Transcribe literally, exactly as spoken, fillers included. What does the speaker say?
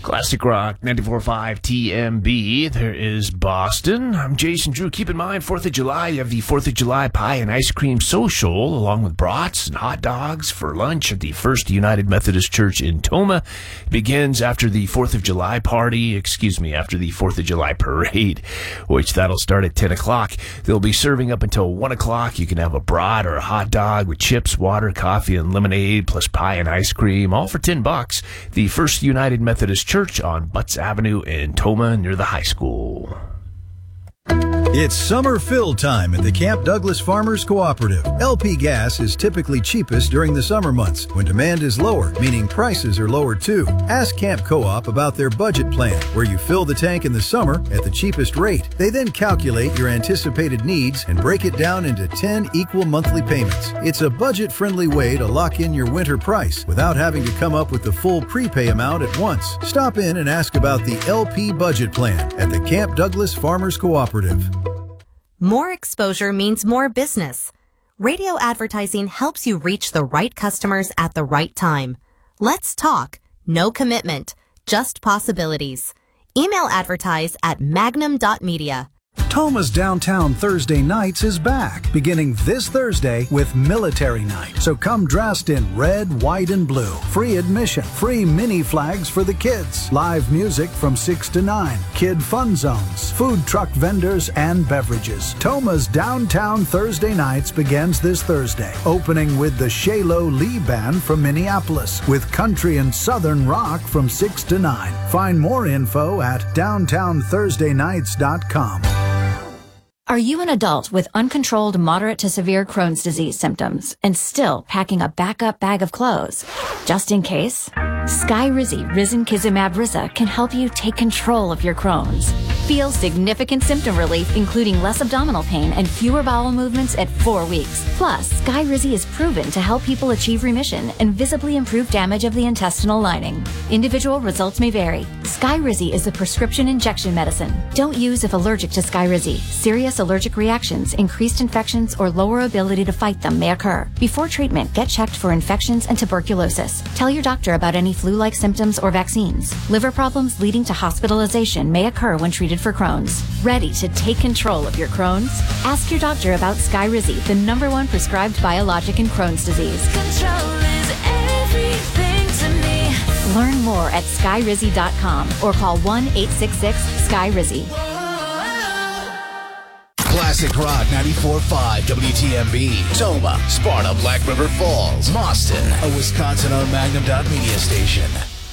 Classic Rock ninety-four point five T M B. There is Boston. I'm Jason Drew. Keep in mind, fourth of July, you have the fourth of July Pie and Ice Cream Social, along with brats and hot dogs for lunch at the First United Methodist Church in Tomah. It begins after the fourth of July party, excuse me, after the fourth of July parade, which that'll start at ten o'clock. They'll be serving up until one o'clock. You can have a brat or a hot dog with chips, water, coffee, and lemonade, plus pie and ice cream, all for ten bucks. The First United Methodist Church on Butts Avenue in Tomah near the high school. It's summer fill time at the Camp Douglas Farmers Cooperative. L P gas is typically cheapest during the summer months when demand is lower, meaning prices are lower too. Ask Camp Co-op about their budget plan, where you fill the tank in the summer at the cheapest rate. They then calculate your anticipated needs and break it down into ten equal monthly payments. It's a budget-friendly way to lock in your winter price without having to come up with the full prepay amount at once. Stop in and ask about the L P budget plan at the Camp Douglas Farmers Cooperative. More exposure means more business. Radio advertising helps you reach the right customers at the right time. Let's talk. No commitment, just possibilities. Email advertise at magnum dot media. Tomah's Downtown Thursday Nights is back, beginning this Thursday with Military Night. So come dressed in red, white, and blue. Free admission, free mini flags for the kids, live music from six to nine, kid fun zones, food truck vendors, and beverages. Tomah's Downtown Thursday Nights begins this Thursday, opening with the Shalo Lee Band from Minneapolis, with country and southern rock from six to nine. Find more info at downtown thursday nights dot com. Are you an adult with uncontrolled moderate to severe Crohn's disease symptoms and still packing a backup bag of clothes? Just in case? Skyrizi Risankizumab Riza can help you take control of your Crohn's. Feel significant symptom relief, including less abdominal pain and fewer bowel movements at four weeks. Plus, Skyrizi is proven to help people achieve remission and visibly improve damage of the intestinal lining. Individual results may vary. Skyrizi is a prescription injection medicine. Don't use if allergic to Skyrizi. Serious allergic reactions, increased infections, or lower ability to fight them may occur. Before treatment, get checked for infections and tuberculosis. Tell your doctor about any flu-like symptoms or vaccines. Liver problems leading to hospitalization may occur when treated for Crohn's. Ready to take control of your Crohn's? Ask your doctor about Skyrizi, the number one prescribed biologic in Crohn's disease. Control is everything to me. Learn more at skyrizi dot com or call one eight six six Skyrizi. Classic Rock ninety-four point five W T M B, Tomah, Sparta, Black River Falls, Boston, a Wisconsin-owned Magnum dot media station.